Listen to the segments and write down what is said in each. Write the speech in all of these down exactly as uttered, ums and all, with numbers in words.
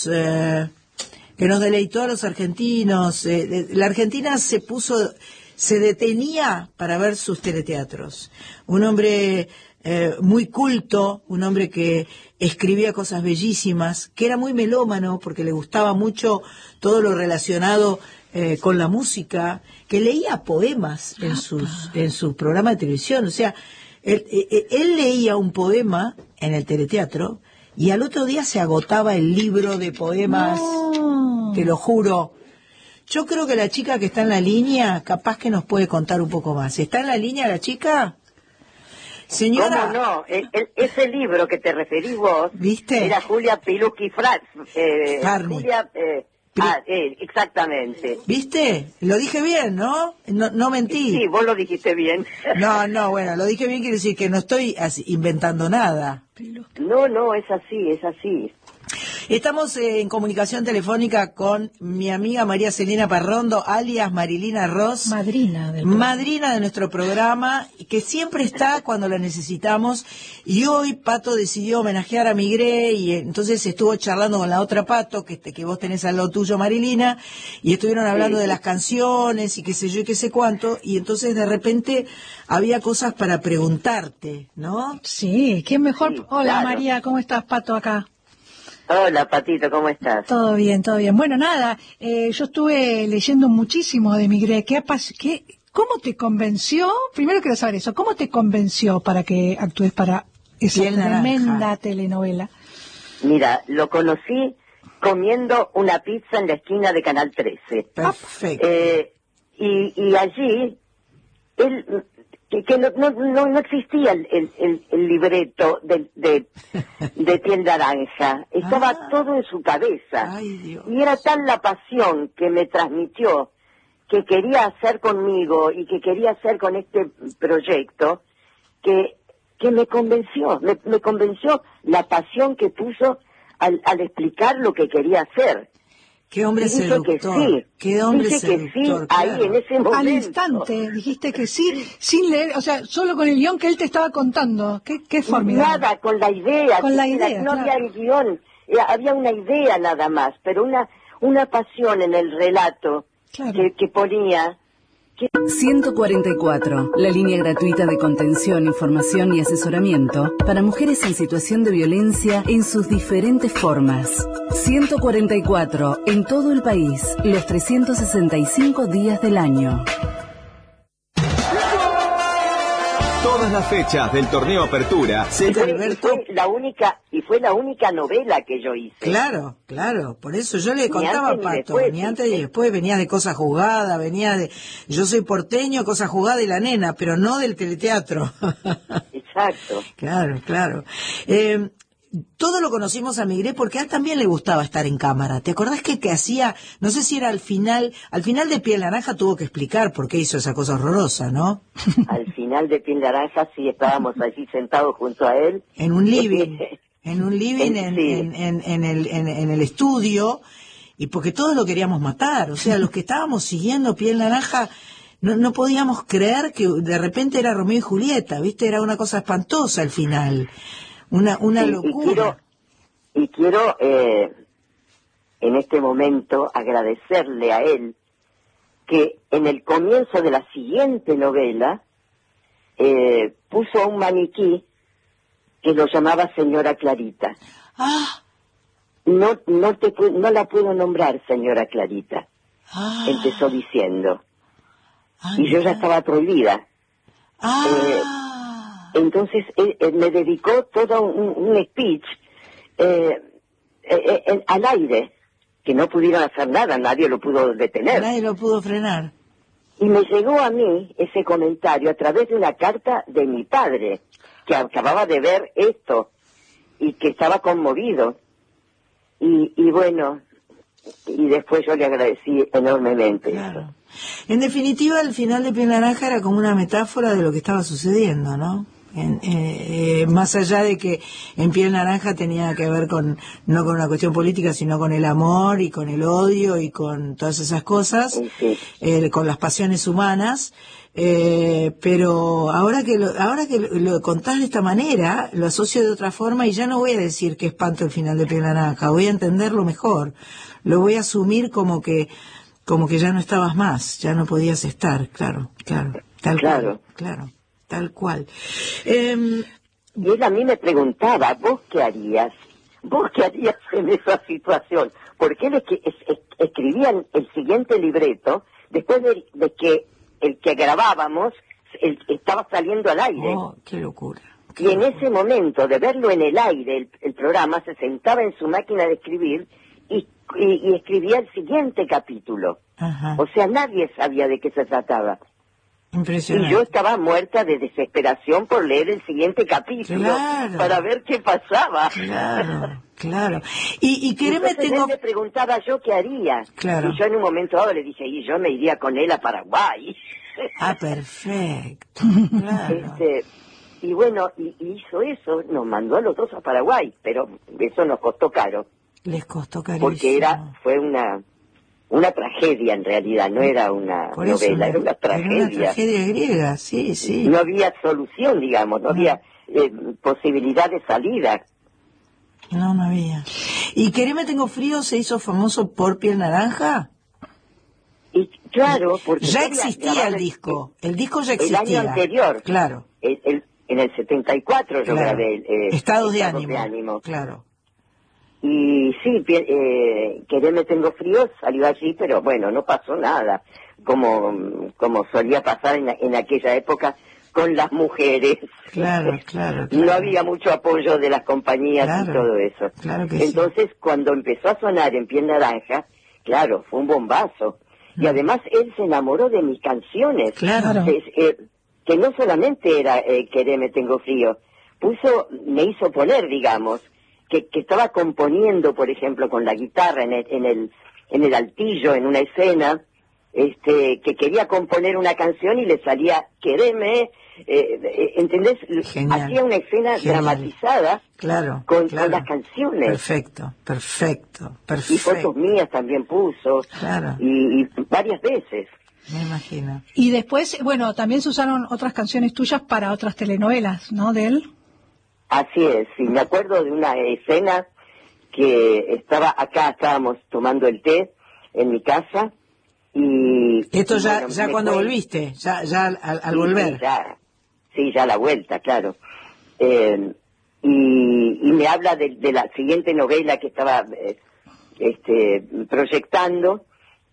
Eh, que nos deleitó a los argentinos. Eh, la Argentina se puso, se detenía para ver sus teleteatros. Un hombre eh, muy culto, un hombre que escribía cosas bellísimas, que era muy melómano porque le gustaba mucho todo lo relacionado eh, con la música, que leía poemas en sus en su programa de televisión. O sea, él, él, él leía un poema en el teleteatro y al otro día se agotaba el libro de poemas. No. Te lo juro. Yo creo que la chica que está en la línea, capaz que nos puede contar un poco más. ¿Está en la línea la chica? Señora. ¿Cómo no? El, el, ese libro que te referís vos, ¿viste? Era Julia Pilucchi Fratz. Eh, Farni. Julia, eh, ah, eh, exactamente. ¿Viste? Lo dije bien, ¿no? No, no mentí. Sí, vos lo dijiste bien. No, no, bueno, lo dije bien quiere decir que no estoy así, inventando nada. No, no, es así, es así. Estamos eh, en comunicación telefónica con mi amiga María Selena Parrondo, alias Marilina Ross. Madrina del Madrina de nuestro programa, que siempre está cuando la necesitamos. Y hoy Pato decidió homenajear a Migré y entonces estuvo charlando con la otra Pato, que, que vos tenés al lado tuyo, Marilina, y estuvieron hablando Sí. de las canciones y qué sé yo y qué sé cuánto, y entonces de repente había cosas para preguntarte, ¿no? Sí, ¿quién mejor? Sí, Hola claro. María, ¿cómo estás, Pato, acá? Hola, Patito, ¿cómo estás? Todo bien, todo bien. Bueno, nada, eh, yo estuve leyendo muchísimo de Migré. ¿Qué, apas- qué, ¿Cómo te convenció? Primero quiero saber eso. ¿Cómo te convenció para que actúes para esa Piel naranja. tremenda telenovela? Mira, lo conocí comiendo una pizza en la esquina de Canal trece. Perfecto. Eh, y, y allí, él, que, que no, no, no, no existía el, el, el, el libreto de, de, de Piel Naranja. Estaba Ah. todo en su cabeza. Ay, Dios. Y era tan la pasión que me transmitió, que quería hacer conmigo y que quería hacer con este proyecto, que, que me convenció, me, me convenció la pasión que puso al, al explicar lo que quería hacer. Qué hombre Y dije seductor. que sí. Qué hombre Dije que seductor. sí, ahí claro. en ese momento. Al instante dijiste que sí, sin leer, o sea, solo con el guión que él te estaba contando. Qué, qué formidable. Nada, con la idea. Con la que idea, era- no claro. había el guión, eh, había una idea nada más, pero una una pasión en el relato Claro. que, que ponía. ciento cuarenta y cuatro, la línea gratuita de contención, información y asesoramiento para mujeres en situación de violencia en sus diferentes formas. ciento cuarenta y cuatro, en todo el país, los trescientos sesenta y cinco días del año. Todas las fechas del torneo Apertura se... Y fue, y Alberto. fue la única y fue la única novela que yo hice. Claro, claro, por eso yo le Ni contaba a antes ni Pato, después, ni sí, antes ni sí. después, venía de Cosa Jugada, venía de... Yo soy porteño, Cosa Jugada y La Nena, pero no del teleteatro. Exacto. Claro, claro. Eh, todo lo conocimos a Migré porque a él también le gustaba estar en cámara. ¿Te acordás que, que hacía, no sé si era al final, al final de Piel Naranja tuvo que explicar por qué hizo esa cosa horrorosa, ¿no? Al final de Piel Naranja sí estábamos allí sentados junto a él. En un living, en un living En- en, sí. en, en, en el, en, en el estudio, y porque todos lo queríamos matar, o sea, los que estábamos siguiendo Piel Naranja, no, no podíamos creer que de repente era Romeo y Julieta, ¿viste? Era una cosa espantosa al final, una, una Sí, y locura. quiero, y quiero eh, en este momento agradecerle a él que en el comienzo de la siguiente novela eh, puso a un maniquí que lo llamaba Señora Clarita. Ah, No, no, te, pu- no la puedo nombrar Señora Clarita, ah, empezó diciendo. ah, Y yo ya mira. estaba prohibida. Ah, Entonces él, él me dedicó todo un, un speech eh, eh, eh, al aire, que no pudieron hacer nada, nadie lo pudo detener. nadie lo pudo frenar. Y me llegó a mí ese comentario a través de una carta de mi padre, que acababa de ver esto y que estaba conmovido. Y, y bueno, y después yo le agradecí enormemente. Claro. En definitiva, el final de Piel Naranja era como una metáfora de lo que estaba sucediendo, ¿no? En, eh, eh, más allá de que en Piel Naranja tenía que ver con, no con una cuestión política, sino con el amor y con el odio y con todas esas cosas, Sí. eh, con las pasiones humanas, eh, pero ahora que lo, ahora que lo, lo contás de esta manera, lo asocio de otra forma y ya no voy a decir que espanto el final de Piel Naranja, voy a entenderlo mejor, lo voy a asumir como que, como que ya no estabas más, ya no podías estar, claro, claro, tal Claro. cual, claro. Tal cual. Eh, Y él a mí me preguntaba, ¿vos qué harías? ¿Vos qué harías en esa situación? Porque él es que, es, es, escribía el, el siguiente libreto después de, de que el que grabábamos el, estaba saliendo al aire. oh, qué locura. Qué Y en locura. ese momento de verlo en el aire, el, el programa, se sentaba en su máquina de escribir y, y, y escribía el siguiente capítulo. Ajá. O sea, nadie sabía de qué se trataba. Impresionante. Y yo estaba muerta de desesperación por leer el siguiente capítulo Claro. para ver qué pasaba. Claro, claro. Y, y quereme, Entonces tengo... él me preguntaba yo qué haría. Claro. Y yo en un momento dado le dije, y yo me iría con él a Paraguay. Ah, perfecto. Claro. Este, y bueno, y, y hizo eso, nos mandó a los dos a Paraguay, pero eso nos costó caro, Les costó carísimo. porque era, fue una, una tragedia en realidad, no era una Por eso, novela, era una Era tragedia. una tragedia griega, sí, sí. No había solución, digamos, no No. había eh, posibilidad de salida. No, no había. ¿Y Quereme Tengo Frío se hizo famoso por Piel Naranja? Y claro, porque Ya yo había existía grabado el disco. El disco ya el existía. año anterior. Claro. El- el- en el setenta y cuatro yo claro. grabé eh, Estados de Estados ánimo. de ánimo. Claro. Y sí, pi- eh, Quereme Tengo Frío salió allí, pero bueno, no pasó nada, como, como solía pasar en, en aquella época con las mujeres. Claro, claro, claro. No había mucho apoyo de las compañías Claro, y todo eso. claro que sí. Entonces, cuando empezó a sonar en Piel Naranja, claro, fue un bombazo. Y además él se enamoró de mis canciones. Claro. Es, eh, que no solamente era eh, Quereme Tengo Frío, puso, me hizo poner, digamos, que, que estaba componiendo, por ejemplo, con la guitarra en el, en el, en el altillo, en una escena, este, que quería componer una canción y le salía Quereme, eh, eh, ¿entendés? Genial. Hacía una escena Genial. dramatizada Claro, con, claro. con las canciones. Perfecto, perfecto, Y perfecto. fotos mías también puso, Claro. y, y varias veces. Me imagino. Y después, bueno, también se usaron otras canciones tuyas para otras telenovelas, ¿no? De él. Así es, sí, me acuerdo de una escena que estaba acá, estábamos tomando el té en mi casa y... Esto ya, bueno, ya me cuando fue- volviste, ya, ya al, al Sí, volver. Sí, ya, sí, ya a la vuelta, claro. Eh, y, y me habla de, de la siguiente novela que estaba eh, este, proyectando.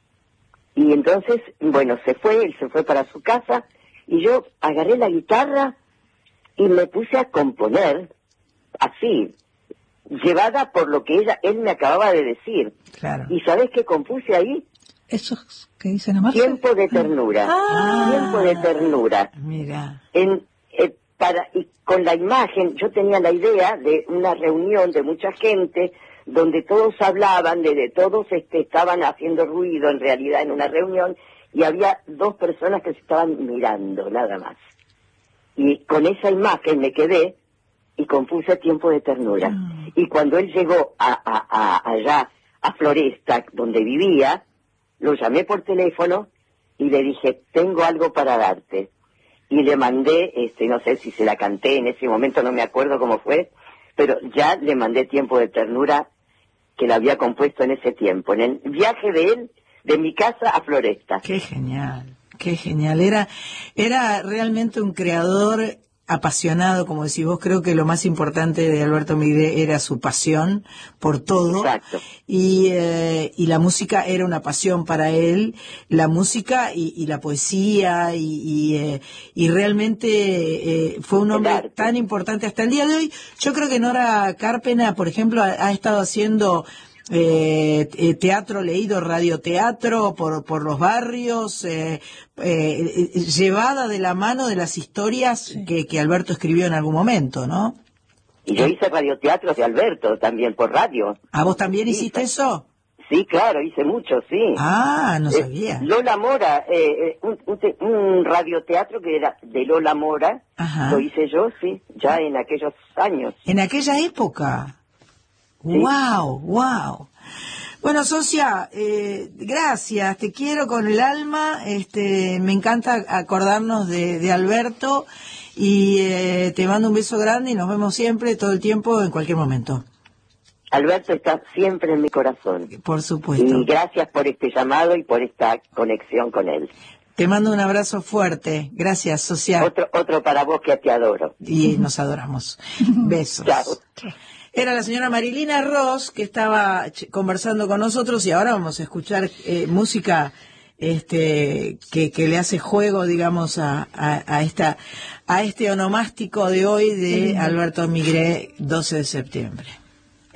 Y entonces, bueno, se fue, él se fue para su casa y yo agarré la guitarra y me puse a componer así, llevada por lo que ella, él me acababa de decir. Claro. ¿Y sabés qué compuse ahí? Esos que dicen amarse. Tiempo de ternura. Ah. Tiempo de ternura. Mira. En, eh, para, y con la imagen, yo tenía la idea de una reunión de mucha gente donde todos hablaban, de, de todos este, estaban haciendo ruido en realidad en una reunión y había dos personas que se estaban mirando, nada más. Y con esa imagen me quedé y compuse Tiempo de Ternura. Mm. Y cuando él llegó a, a, a, allá, a Floresta, donde vivía, lo llamé por teléfono y le dije, tengo algo para darte. Y le mandé, este, no sé si se la canté en ese momento, no me acuerdo cómo fue, pero ya le mandé Tiempo de Ternura que la había compuesto en ese tiempo, en el viaje de él, de mi casa a Floresta. Qué genial, qué genial. Era, era realmente un creador apasionado, como decís vos. Creo que lo más importante de Alberto Migré era su pasión por todo. Exacto. Y, eh, y la música era una pasión para él, la música y, y la poesía, y, y, eh, y realmente eh, fue un El hombre arte. tan importante hasta el día de hoy. Yo creo que Nora Carpena, por ejemplo, ha, ha estado haciendo eh, eh, teatro leído, radioteatro por, por los barrios, eh, eh, eh, llevada de la mano de las historias Sí. que, que Alberto escribió en algún momento, ¿no? Y yo hice radioteatros de Alberto también por radio. ¿A vos también Sí, hiciste sí. eso? Sí, claro, hice mucho, sí. Ah, no Eh, sabía. Lola Mora, eh, eh, un, un, te- un radioteatro que era de Lola Mora, Ajá. lo hice yo, sí, ya en aquellos años. En aquella época. Sí. Wow, wow. Bueno, socia, eh, gracias, te quiero con el alma, este, me encanta acordarnos de, de Alberto y eh, te mando un beso grande y nos vemos siempre, todo el tiempo, en cualquier momento. Alberto está siempre en mi corazón. Por supuesto. Y gracias por este llamado y por esta conexión con él. Te mando un abrazo fuerte, gracias, socia. Otro, otro para vos que te adoro. Y nos adoramos. Besos. Chao. Era la señora Marilina Ross que estaba ch- conversando con nosotros y ahora vamos a escuchar eh, música este que, que le hace juego, digamos, a, a, a esta a este onomástico de hoy de Alberto Migré, doce de septiembre.